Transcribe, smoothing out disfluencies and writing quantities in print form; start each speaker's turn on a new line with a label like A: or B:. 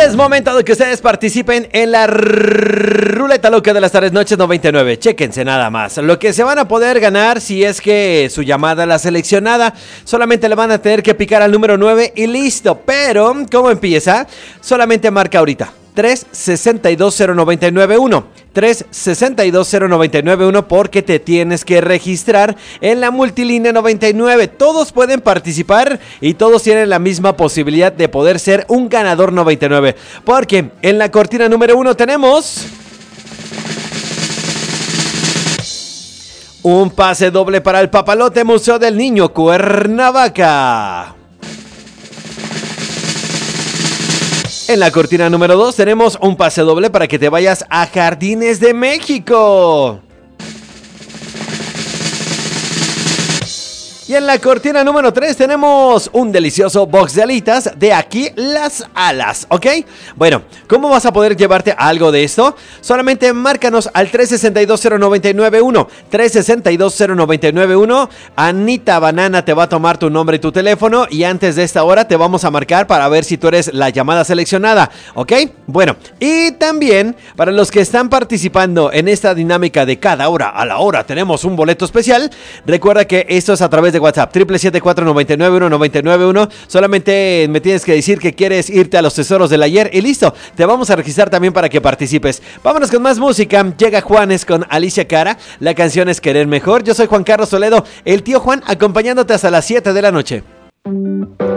A: es momento de que ustedes participen en la ruleta loca de las tardes noches 99. Chéquense nada más lo que se van a poder ganar si es que su llamada la seleccionada. Solamente le van a tener que picar al número 9 y listo. Pero, ¿cómo empieza? Solamente marca ahorita 3620991 3620991 porque te tienes que registrar en la multilínea 99. Todos pueden participar y todos tienen la misma posibilidad de poder ser un ganador 99, porque en la cortina número 1 tenemos un pase doble para el Papalote Museo del Niño Cuernavaca. En la cortina número 2 tenemos un pase doble para que te vayas a Jardines de México. Y en la cortina número 3 tenemos un delicioso box de alitas de Aquí Las Alas, ¿ok? Bueno, ¿cómo vas a poder llevarte algo de esto? Solamente márcanos al 3620991 3620991. Anita Banana te va a tomar tu nombre y tu teléfono y antes de esta hora te vamos a marcar para ver si tú eres la llamada seleccionada, ¿ok? Bueno, y también para los que están participando en esta dinámica de cada hora a la hora tenemos un boleto especial. Recuerda que esto es a través de WhatsApp 777-499-1991. Solamente me tienes que decir que quieres irte a los tesoros del ayer y listo, te vamos a registrar también para que participes. Vámonos con más música. Llega Juanes con Alicia Cara. La canción es Querer Mejor. Yo soy Juan Carlos Toledo, el tío Juan, acompañándote hasta las 7 de la noche.